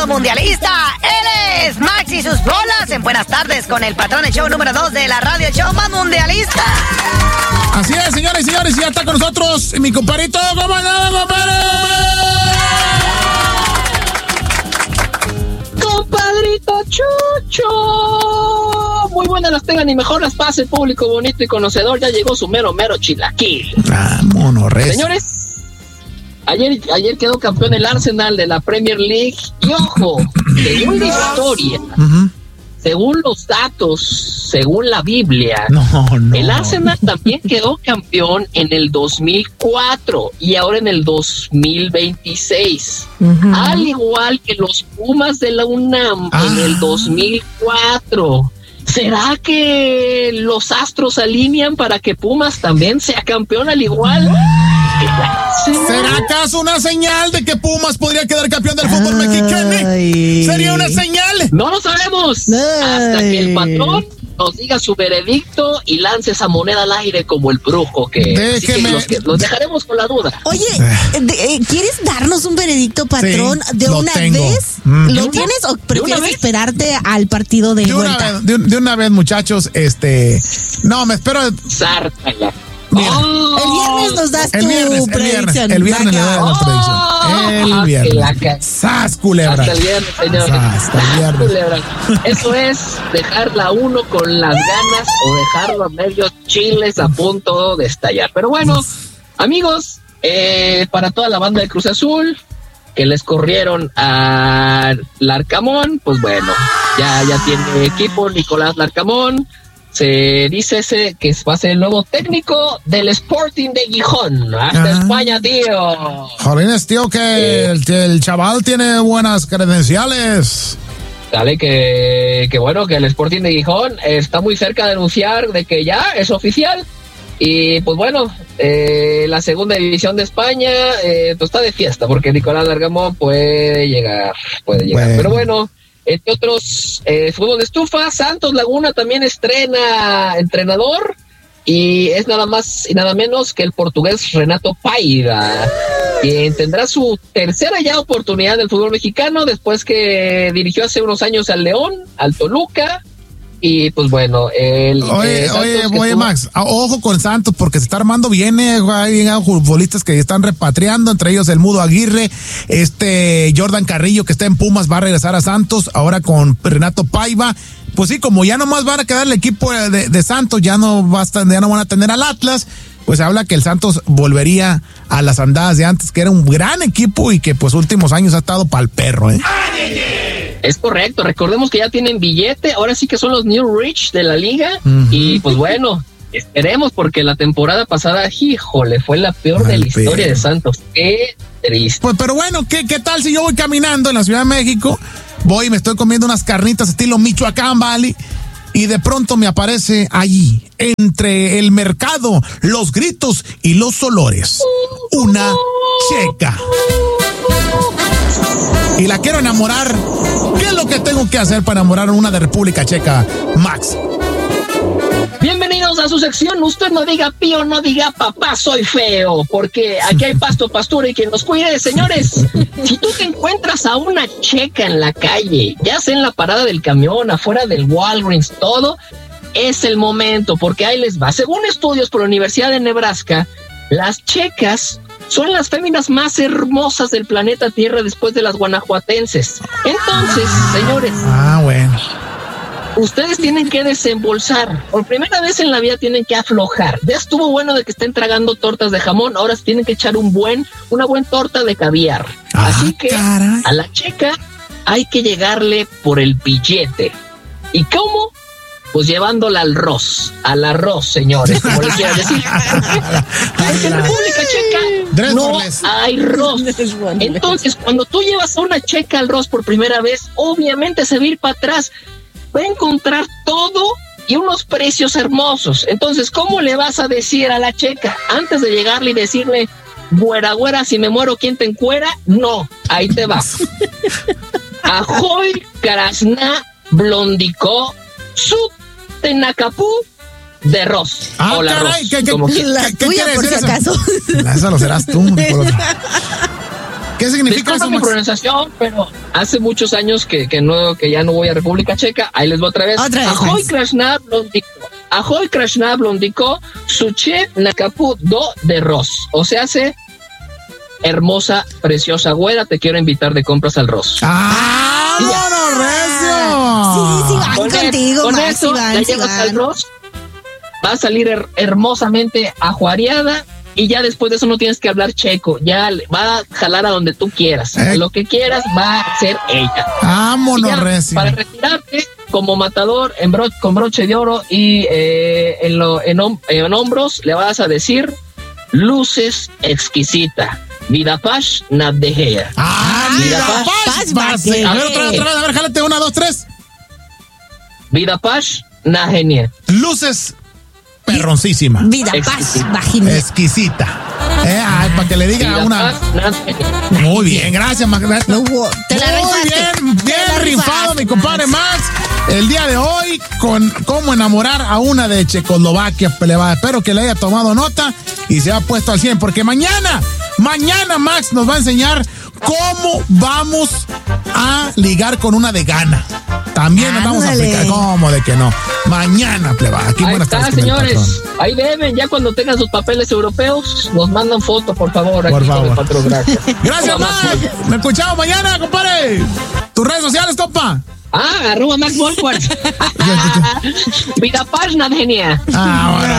show mundialista. Él es Max y sus bolas en Buenas Tardes con el patrón, el show número 2 de la radio, el show más mundialista. Así es, señores y señores, y ya está con nosotros mi compadrito. ¿Cómo andamos, compadre? Compadrito Chucho. Muy buenas las tengan y mejor las pase, público bonito y conocedor. Ya llegó su mero chilaquil. Monorres. Señores, ayer quedó campeón el Arsenal de la Premier League. Y ojo, según la historia, según los datos, según la Biblia, el Arsenal también quedó campeón en el 2004 y ahora en el 2026. Al igual que los Pumas de la UNAM en el 2004. ¿Será que los astros alinean para que Pumas también sea campeón al igual? ¿Será acaso una señal de que Pumas podría quedar campeón del fútbol mexicano? ¿Sería una señal? No lo sabemos. Hasta que el patrón nos diga su veredicto y lance esa moneda al aire como el brujo que los dejaremos con la duda. Oye, ¿quieres darnos un veredicto, patrón, de una vez? ¿Lo tienes o prefieres esperarte al partido de vuelta? De una vez, muchachos, no, me espero. Sártala. El viernes nos das tu predicción. El viernes le doy la predicción. El viernes. ¡Sas, culebra! Hasta el viernes, señor. Hasta el viernes. Eso es dejarla uno con las ganas o dejarlo a medio chiles a punto de estallar. Pero bueno, amigos, para toda la banda de Cruz Azul que les corrieron a Larcamón, pues bueno, ya tiene equipo Nicolás Larcamón. Se dice que va a ser el nuevo técnico del Sporting de Gijón. Hasta España, tío. Jolines, tío, que el chaval tiene buenas credenciales. Dale, que bueno, que el Sporting de Gijón está muy cerca de anunciar de que ya es oficial. Y pues bueno, la segunda división de España pues está de fiesta porque Nicolás Larcamón puede llegar. Bueno. Pero bueno. Entre otros, fútbol de estufa, Santos Laguna también estrena entrenador y es nada más y nada menos que el portugués Renato Paiva, quien tendrá su tercera ya oportunidad del fútbol mexicano después que dirigió hace unos años al León, al Toluca. Y pues bueno, Oye, Max, ojo con Santos porque se está armando bien, hay futbolistas que están repatriando, entre ellos el Mudo Aguirre, Jordan Carrillo que está en Pumas va a regresar a Santos, ahora con Renato Paiva. Pues sí, como ya nomás van a quedar el equipo de Santos, ya no van a tener al Atlas, pues se habla que el Santos volvería a las andadas de antes, que era un gran equipo y que pues últimos años ha estado pa'l perro, Es correcto, recordemos que ya tienen billete, ahora sí que son los New Rich de la liga, y pues bueno, esperemos porque la temporada pasada, híjole, fue la peor de la historia de Santos, qué triste. Pues pero bueno, ¿qué tal si yo voy caminando en la Ciudad de México, voy y me estoy comiendo unas carnitas estilo Michoacán, Valley, y de pronto me aparece allí, entre el mercado, los gritos y los olores, una checa. Y la quiero enamorar. ¿Qué es lo que tengo que hacer para enamorar a una de República Checa, Max? Bienvenidos a su sección. Usted no diga pío, no diga papá, soy feo, porque aquí hay pasto, pastura y quien nos cuide. Señores, si tú te encuentras a una checa en la calle, ya sea en la parada del camión, afuera del Walgreens, todo, es el momento, porque ahí les va. Según estudios por la Universidad de Nebraska, las checas son las féminas más hermosas del planeta Tierra después de las guanajuatenses. Entonces, señores, bueno, ustedes tienen que desembolsar. Por primera vez en la vida tienen que aflojar. Ya estuvo bueno de que estén tragando tortas de jamón, ahora tienen que echar una buena torta de caviar. Así que caray, a la checa hay que llegarle por el billete. ¿Y cómo? Pues llevándola al arroz, señores, como le quieran decir. Porque en República Checa no hay arroz. Entonces, cuando tú llevas a una checa al arroz por primera vez, obviamente se va a ir para atrás. Va a encontrar todo y unos precios hermosos. Entonces, ¿cómo le vas a decir a la checa? Antes de llegarle y decirle, güera, si me muero, ¿quién te encuera? No, ahí te vas. Ajoy, Krasna, Blondicó, Tenacapú de Ros. O la caray, la tuya por si acaso. Eso lo serás tú, ¿Qué significa eso, mi pronunciación, pero hace muchos años que ya no voy a República Checa. Ahí les voy otra vez. Ahoy Krasna Blondiko. Ahoy Krasna Blondiko, Suche Nakapu do de Ross. O sea, hermosa, preciosa güera, te quiero invitar de compras al Ross. Sí, van contigo, con eso, ya llegas al Ross, va a salir hermosamente ajuareada. Y ya después de eso no tienes que hablar checo, ya va a jalar a donde tú quieras. Lo que quieras va a ser ella. Vámonos, recio. Para retirarte como matador con broche de oro y en hombros le vas a decir luces exquisita. Vidapash Nadejea. Vidapash. A ver, otra vez, a ver, jálate 1, 2, 3. Vidapash Nadejea. Luces perroncísima. Vidapash vagina. Exquisita. Para que le diga una. Muy bien, gracias, Max. Te la rifaste. Bien rifado, mi compadre Max. El día de hoy, con cómo enamorar a una de Checoslovaquia. Espero que le haya tomado nota y se ha puesto al 100, porque mañana Max nos va a enseñar cómo vamos a ligar con una de Ghana. También nos vamos a aplicar. ¿Cómo de que no? Mañana, pleba. Aquí ahí está, señores. Ahí deben, ya cuando tengan sus papeles europeos, nos mandan foto, por favor. Por favor. El patrón, gracias. Gracias, Max. Nos escuchamos mañana, compadre. Tus redes sociales, topa. @Max Volquart. Vidapash Nadejea. Ahora.